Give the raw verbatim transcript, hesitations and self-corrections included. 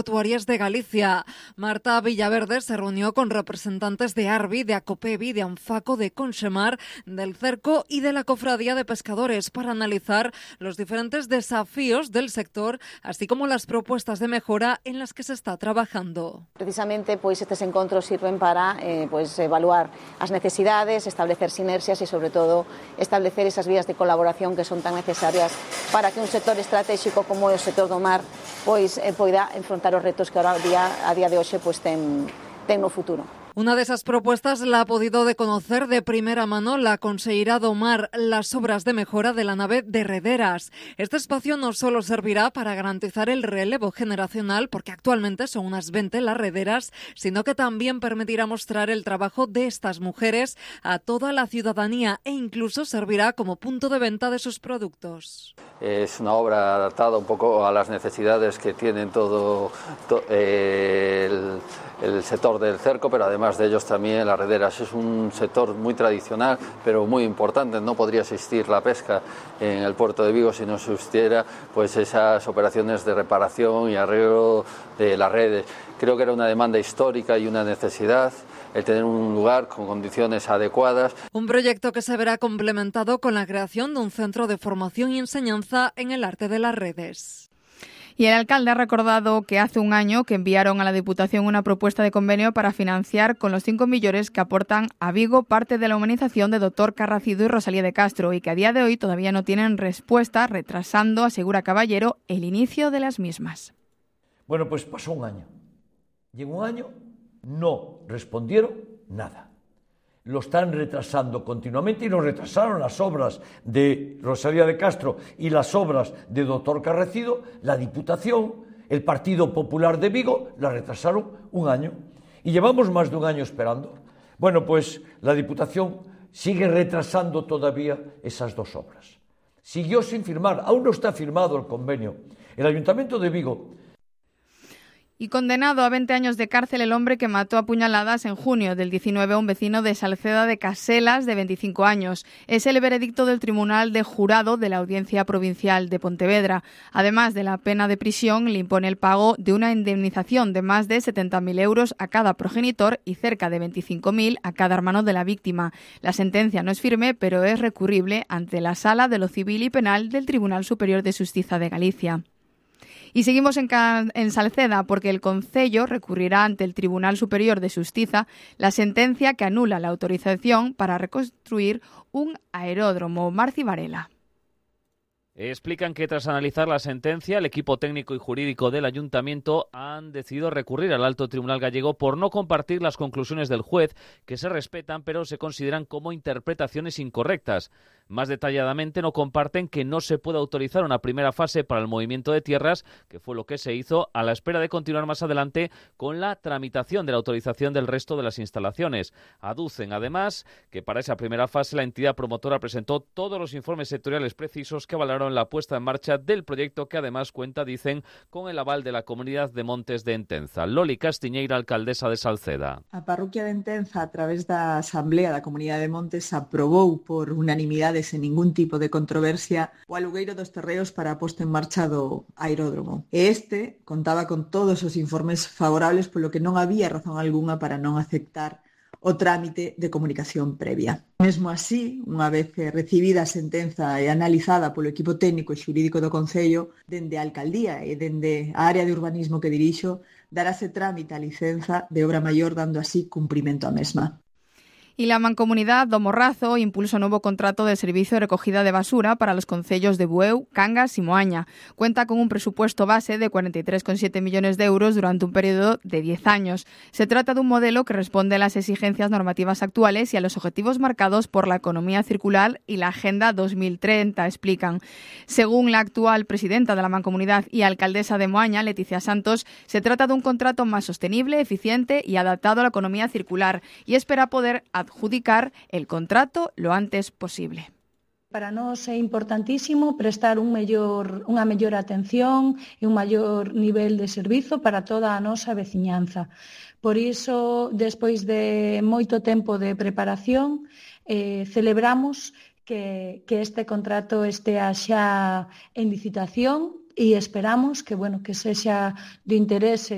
portuarias de Galicia. Marta Villaverde se reunió con representantes de Arbi, de Acopevi, de Anfaco, de Conxemar, del Cerco y de la Cofradía de Pescadores para analizar los diferentes desafíos del sector, así como las propuestas de mejora en las que se está trabajando. Precisamente, pois estes encontros sirven para eh, pois, evaluar as necesidades, establecer sinerxias e, sobre todo, establecer esas vías de colaboración que son tan necesarias para que un sector estratégico como é o sector do mar pois eh, poida enfrontar os retos que ahora a día, a día de hoxe pois, ten, ten no futuro. Una de esas propuestas la ha podido de conocer de primera mano la Conselleira do Mar, las obras de mejora de la nave de Rederas. Este espacio no solo servirá para garantizar el relevo generacional, porque actualmente son unas veinte las rederas, sino que también permitirá mostrar el trabajo de estas mujeres a toda la ciudadanía e incluso servirá como punto de venta de sus productos. Es una obra adaptada un poco a las necesidades que tienen todo, todo eh, el, el sector del cerco, pero además de ellos también las rederas. Es un sector muy tradicional, pero muy importante. No podría existir la pesca en el puerto de Vigo si no existiera pues esas operaciones de reparación y arreglo de las redes. Creo que era una demanda histórica y una necesidad el tener un lugar con condiciones adecuadas. Un proyecto que se verá complementado con la creación de un centro de formación y enseñanza en el arte de las redes. Y el alcalde ha recordado que hace un año que enviaron a la Diputación una propuesta de convenio para financiar con los cinco millones que aportan a Vigo parte de la humanización de Doctor Carracido y Rosalía de Castro y que a día de hoy todavía no tienen respuesta, retrasando, asegura Caballero, el inicio de las mismas. Bueno, pues pasó un año. Y en un año no respondieron nada. Lo están retrasando continuamente y lo retrasaron las obras de Rosalía de Castro y las obras de Doctor Carracido, la Diputación, el Partido Popular de Vigo, la retrasaron un año. Y llevamos más de un año esperando. Bueno, pues la Diputación sigue retrasando todavía esas dos obras. Siguió sin firmar, aún no está firmado el convenio. El Ayuntamiento de Vigo. Y condenado a veinte años de cárcel el hombre que mató a puñaladas en junio del diecinueve a un vecino de Salceda de Caselas de veinticinco años. Es el veredicto del Tribunal de Jurado de la Audiencia Provincial de Pontevedra. Además de la pena de prisión, le impone el pago de una indemnización de más de setenta mil euros a cada progenitor y cerca de veinticinco mil a cada hermano de la víctima. La sentencia no es firme, pero es recurrible ante la Sala de lo Civil y Penal del Tribunal Superior de Xustiza de Galicia. Y seguimos en, en Salceda porque el Concello recurrirá ante el Tribunal Superior de Xustiza la sentencia que anula la autorización para reconstruir un aeródromo. Marci Varela. Explican que tras analizar la sentencia, el equipo técnico y jurídico del Ayuntamiento han decidido recurrir al Alto Tribunal Gallego por no compartir las conclusiones del juez, que se respetan pero se consideran como interpretaciones incorrectas. Más detalladamente, no comparten que no se puede autorizar una primera fase para el movimiento de tierras, que fue lo que se hizo a la espera de continuar más adelante con la tramitación de la autorización del resto de las instalaciones. Aducen, además, que para esa primera fase la entidad promotora presentó todos los informes sectoriales precisos que avalaron la puesta en marcha del proyecto, que además cuenta, dicen, con el aval de la Comunidad de Montes de Entenza. Loli Castiñeira, alcaldesa de Salceda. A parroquia de Entenza, a través da Asamblea da Comunidade de Montes, aprobou por unanimidade sen ningún tipo de controversia o alugueiro dos terreos para a posta en marcha do aeródromo. E este contaba con todos os informes favorables, polo que non había razón algunha para non aceptar o trámite de comunicación previa. Mesmo así, unha vez recibida a sentenza e analizada polo equipo técnico e xurídico do Concello, dende a alcaldía e dende a área de urbanismo que dirixo, darase trámite a licenza de obra maior, dando así cumprimento á mesma. Y la Mancomunidad do Morrazo impulsa un nuevo contrato de servicio de recogida de basura para los concellos de Bueu, Cangas y Moaña. Cuenta con un presupuesto base de cuarenta y tres coma siete millones de euros durante un periodo de diez años. Se trata de un modelo que responde a las exigencias normativas actuales y a los objetivos marcados por la economía circular y la Agenda dos mil treinta, explican. Según la actual presidenta de la Mancomunidad y alcaldesa de Moaña, Leticia Santos, se trata de un contrato más sostenible, eficiente y adaptado a la economía circular, y espera poder adjudicar el contrato lo antes posible. Para nós é importantísimo prestar un mellor, unha mellor atención e un maior nivel de servizo para toda a nosa veciñanza. Por iso, despois de moito tempo de preparación, eh, celebramos que, que este contrato estea xa en licitación e esperamos que, bueno, que sexa de interese